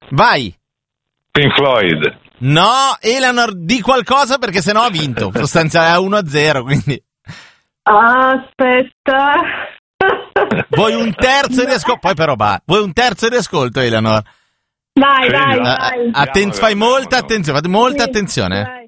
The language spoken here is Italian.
Vai. Pink Floyd. No, Eleanor, di qualcosa perché sennò ha vinto. Sostanzialmente 1-0, quindi. Aspetta. Vuoi un terzo di ascolto? Poi però vuoi un terzo di ascolto, Eleanor? Vai, Sì, vai. Fai molta attenzione, fate molta attenzione.